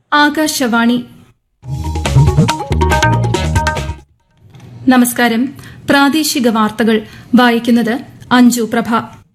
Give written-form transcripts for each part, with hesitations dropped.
ആകാശവാണി. നമസ്കാരം. പ്രാദേശിക വാർത്തകൾ വായിക്കുന്നത് അഞ്ജു പ്രഭ.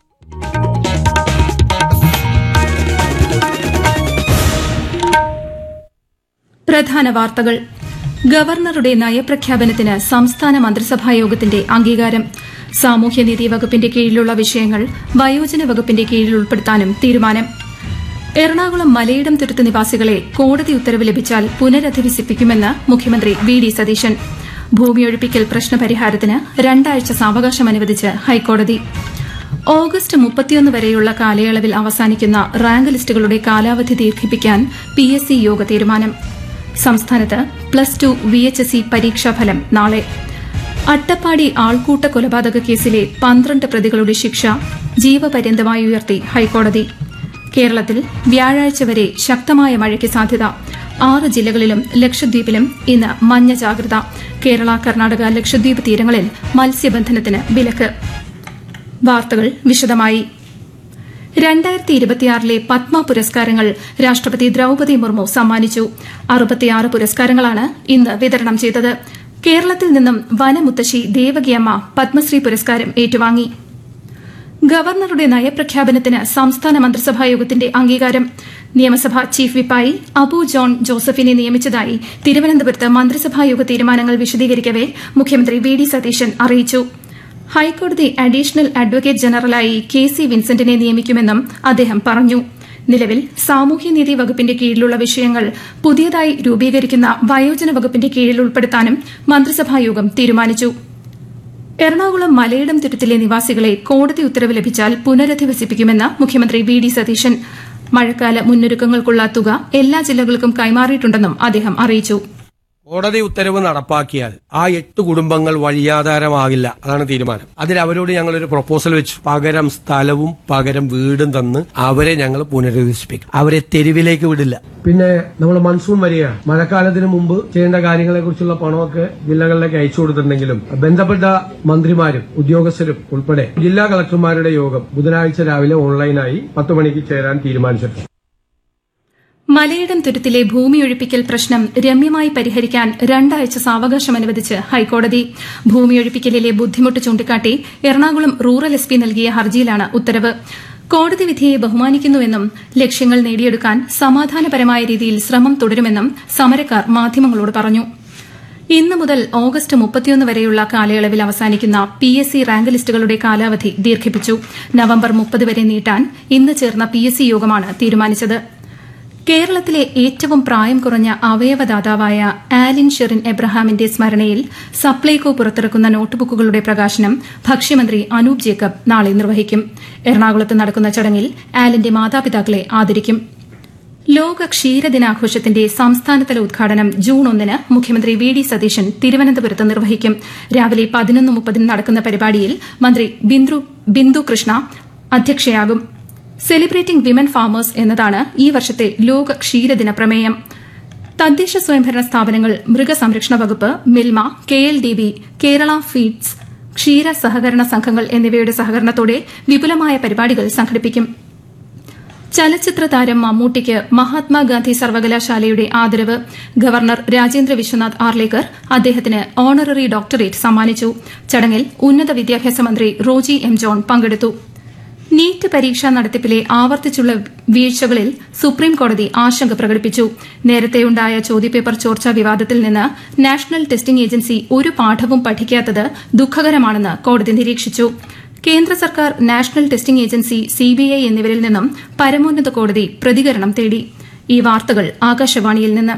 പ്രധാന വാർത്തകൾ. ഗവർണറുടെ നയപ്രഖ്യാപനത്തിന് സംസ്ഥാന മന്ത്രിസഭായോഗത്തിന്റെ അംഗീകാരം. സാമൂഹ്യനീതി വകുപ്പിന്റെ കീഴിലുള്ള വിഷയങ്ങൾ വയോജന വകുപ്പിന്റെ കീഴിൽ ഉൾപ്പെടുത്താനും തീരുമാനം. എറണാകുളം മലയിടം തുരുത്ത് നിവാസികളെ കോടതി ഉത്തരവ് ലഭിച്ചാൽ പുനരധിവസിപ്പിക്കുമെന്ന് മുഖ്യമന്ത്രി വി ഡി സതീശൻ. ഭൂമിയൊഴിപ്പിക്കൽ പ്രശ്നപരിഹാരത്തിന് 2 ആഴ്ച സാവകാശം അനുവദിച്ച് ഹൈക്കോടതി. ഓഗസ്റ്റ് 31 വരെയുള്ള കാലയളവിൽ അവസാനിക്കുന്ന റാങ്ക് ലിസ്റ്റുകളുടെ കാലാവധി ദീർഘിപ്പിക്കാൻ PSC യോഗ തീരുമാനം. സംസ്ഥാനത്ത് +2 VHSE പരീക്ഷാഫലം നാളെ. അട്ടപ്പാടി ആൾക്കൂട്ട കൊലപാതക കേസിലെ 12 പ്രതികളുടെ ശിക്ഷ ജീവപര്യന്തമായി ഉയർത്തി ഹൈക്കോടതി. കേരളത്തിൽ വ്യാഴാഴ്ച വരെ ശക്തമായ മഴയ്ക്ക് സാധ്യത. 6 ജില്ലകളിലും ലക്ഷദ്വീപിലും ഇന്ന് മഞ്ഞ ജാഗ്രത. കേരള, കർണാടക, ലക്ഷദ്വീപ് തീരങ്ങളിൽ മത്സ്യബന്ധനത്തിന് വിലക്ക്. വാർത്തകൾ വിശദമായി. 2026 പത്മ പുരസ്കാരങ്ങൾ രാഷ്ട്രപതി ദ്രൌപദി മുർമു സമ്മാനിച്ചു. 66 പുരസ്കാരങ്ങളാണ് ഇന്ന് വിതരണം ചെയ്തത്. കേരളത്തിൽ നിന്നും വനമുത്തശ്ശി ദേവകിയമ്മ പത്മശ്രീ പുരസ്കാരം ഏറ്റുവാങ്ങി. ഗവർണറുടെ നയപ്രഖ്യാപനത്തിന് സംസ്ഥാന മന്ത്രിസഭായോഗത്തിന്റെ അംഗീകാരം. നിയമസഭാ ചീഫ് വിപ്പായി അബു ജോൺ ജോസഫിനെ നിയമിച്ചതായി തിരുവനന്തപുരത്ത് മന്ത്രിസഭായോഗ തീരുമാനങ്ങൾ വിശദീകരിക്കവെ മുഖ്യമന്ത്രി വി ഡി സതീശൻ അറിയിച്ചു. ഹൈക്കോടതി അഡീഷണൽ അഡ്വക്കേറ്റ് ജനറലായി KC വിൻസെന്റിനെ നിയമിക്കുമെന്നും അദ്ദേഹം പറഞ്ഞു. നിലവിൽ സാമൂഹ്യനീതി വകുപ്പിന്റെ കീഴിലുള്ള വിഷയങ്ങൾ പുതിയതായി രൂപീകരിക്കുന്ന വയോജന വകുപ്പിന്റെ കീഴിൽ ഉൾപ്പെടുത്താനും മന്ത്രിസഭായോഗം തീരുമാനിച്ചു. എറണാകുളം മലയിടം തുരുത്തിലെ നിവാസികളെ കോടതി ഉത്തരവ് ലഭിച്ചാൽ പുനരധിവസിപ്പിക്കുമെന്ന് മുഖ്യമന്ത്രി വി ഡി സതീശൻ. മഴക്കാല മുന്നൊരുക്കങ്ങൾക്കുള്ള തുക എല്ലാ ജില്ലകൾക്കും കൈമാറിയിട്ടുണ്ടെന്നും അദ്ദേഹം അറിയിച്ചു. കോടതി ഉത്തരവ് നടപ്പാക്കിയാൽ ആ 8 കുടുംബങ്ങൾ വഴിയാധാരമാകില്ല. അതാണ് തീരുമാനം. അതിൽ അവരോട് ഞങ്ങളൊരു പ്രപ്പോസൽ വെച്ചു. പകരം സ്ഥലവും പകരം വീടും തന്ന് അവരെ ഞങ്ങൾ പുനരധിവസിപ്പിക്കും. അവരെ തെരുവിലേക്ക് വിടില്ല. പിന്നെ നമ്മൾ മൺസൂൺ വരികയാണ്. മഴക്കാലത്തിന് മുമ്പ് ചെയ്യേണ്ട കാര്യങ്ങളെ കുറിച്ചുള്ള പണമൊക്കെ ജില്ലകളിലേക്ക് അയച്ചു കൊടുത്തിട്ടുണ്ടെങ്കിലും ബന്ധപ്പെട്ട മന്ത്രിമാരും ഉദ്യോഗസ്ഥരും ഉൾപ്പെടെ ജില്ലാ കളക്ടർമാരുടെ യോഗം ബുധനാഴ്ച രാവിലെ ഓൺലൈനായി 10 മണിക്ക് ചേരാൻ തീരുമാനിച്ചിട്ടുണ്ട്. മലയിടം തുരുത്തിലെ ഭൂമിയൊഴിപ്പിക്കൽ പ്രശ്നം രമ്യമായി പരിഹരിക്കാൻ 2 ആഴ്ച സാവകാശം അനുവദിച്ച് ഹൈക്കോടതി. ഭൂമിയൊഴിപ്പിക്കലിലെ ബുദ്ധിമുട്ട് ചൂണ്ടിക്കാട്ടി എറണാകുളം റൂറൽ SP നൽകിയ ഹർജിയിലാണ് ഉത്തരവ്. കോടതി വിധിയെ ബഹുമാനിക്കുന്നുവെന്നും ലക്ഷ്യങ്ങൾ നേടിയെടുക്കാൻ സമാധാനപരമായ രീതിയിൽ ശ്രമം തുടരുമെന്നും സമരക്കാർ മാധ്യമങ്ങളോട് പറഞ്ഞു. ഇന്ന് മുതൽ ഓഗസ്റ്റ് 31 വരെയുള്ള കാലയളവിൽ അവസാനിക്കുന്ന PSC റാങ്ക് ലിസ്റ്റുകളുടെ കാലാവധി ദീർഘിപ്പിച്ചു. നവംബർ 30 വരെ നീട്ടാൻ ഇന്ന് ചേർന്ന PSC യോഗമാണ് തീരുമാനിച്ചത്. കേരളത്തിലെ ഏറ്റവും പ്രായം കുറഞ്ഞ അവയവദാതാവായ ആലിൻ ഷെറിൻ എബ്രഹാമിന്റെ സ്മരണയിൽ സപ്ലൈകോ പുറത്തിറക്കുന്ന നോട്ട്ബുക്കുകളുടെ പ്രകാശനം ഭക്ഷ്യമന്ത്രി അനൂപ് ജേക്കബ് നാളെ നിർവഹിക്കും. എറണാകുളത്ത് നടക്കുന്ന ചടങ്ങിൽ ആലിന്റെ മാതാപിതാക്കളെ ആദരിക്കും. ലോക ക്ഷീരദിനാഘോഷത്തിന്റെ സംസ്ഥാനതല ഉദ്ഘാടനം ജൂൺ 1 മുഖ്യമന്ത്രി വി ഡി സതീശൻ തിരുവനന്തപുരത്ത് നിർവഹിക്കും. രാവിലെ 11:30 നടക്കുന്ന പരിപാടിയിൽ മന്ത്രി Bindu Krishna അധ്യക്ഷയാകും. Celebrating women farmers എന്നതാണ് ഈ വർഷത്തെ ലോക ക്ഷീരദിന പ്രമേയം. തദ്ദേശ സ്വയംഭരണ സ്ഥാപനങ്ങൾ, മൃഗസംരക്ഷണ വകുപ്പ്, മിൽമ, KLDB, കേരള ഫീഡ്സ്, ക്ഷീര സഹകരണ സംഘങ്ങൾ എന്നിവയുടെ സഹകരണത്തോടെ വിപുലമായ പരിപാടികൾ സംഘടിപ്പിക്കും. ചലച്ചിത്ര താരം മമ്മൂട്ടിക്ക് മഹാത്മാഗാന്ധി സർവകലാശാലയുടെ ആദരവ്. ഗവർണർ രാജേന്ദ്ര വിശ്വനാഥ് ആർലേക്കർ അദ്ദേഹത്തിന് ഓണററി ഡോക്ടറേറ്റ് സമ്മാനിച്ചു. ചടങ്ങിൽ ഉന്നത വിദ്യാഭ്യാസ മന്ത്രി റോജി M. ജോൺ പങ്കെടുത്തു. നീറ്റ് പരീക്ഷാ നടത്തിപ്പിലെ ആവർത്തിച്ചുള്ള വീഴ്ചകളിൽ സുപ്രീംകോടതി ആശങ്ക പ്രകടിപ്പിച്ചു. നേരത്തെയുണ്ടായ ചോദ്യപേപ്പർ ചോർച്ചാ വിവാദത്തിൽ നിന്ന് നാഷണൽ ടെസ്റ്റിംഗ് ഏജൻസി ഒരു പാഠവും പഠിക്കാത്തത് ദുഃഖകരമാണെന്ന് കോടതി നിരീക്ഷിച്ചു. കേന്ദ്ര സർക്കാർ, നാഷണൽ ടെസ്റ്റിംഗ് ഏജൻസി, CBI എന്നിവരിൽ നിന്നും പരമോന്നത കോടതി പ്രതികരണം തേടി. ഈ വാർത്തകൾ ആകാശവാണിയിൽ നിന്ന്.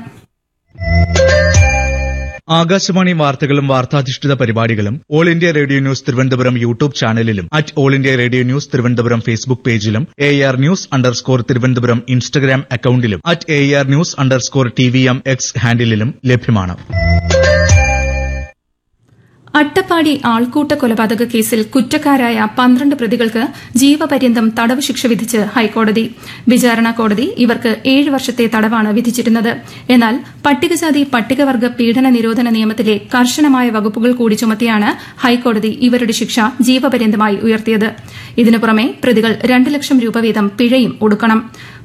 ആകാശവാണി വാർത്തകളും വാർത്താധിഷ്ഠിത പരിപാടികളും all India radio news Thiruvananthapuram YouTube ചാനലിലും @all India radio news Thiruvananthapuram Facebook പേജിലും AR News_ തിരുവനന്തപുരം ഇൻസ്റ്റഗ്രാം അക്കൌണ്ടിലും @AR News_TVM X ഹാൻഡിലും ലഭ്യമാണ്. അട്ടപ്പാടി ആൾക്കൂട്ട കൊലപാതക കേസിൽ കുറ്റക്കാരായ 12 പ്രതികൾക്ക് ജീവപര്യന്തം തടവ് ശിക്ഷ വിധിച്ച് ഹൈക്കോടതി. വിചാരണ കോടതി ഇവർക്ക് 7 വർഷത്തെ തടവാണ് വിധിച്ചിരുന്നത്. എന്നാൽ പട്ടികജാതി പട്ടികവർഗ പീഡന നിരോധന നിയമത്തിലെ കർശനമായ വകുപ്പുകൾ കൂടി ചുമത്തിയാണ് ഹൈക്കോടതി ഇവരുടെ ശിക്ഷ ജീവപര്യന്തമായി ഉയർത്തിയത്. ഇതിനു പുറമെ പ്രതികൾ 2 ലക്ഷം രൂപ വീതം പിഴയും ഒടുക്കണം.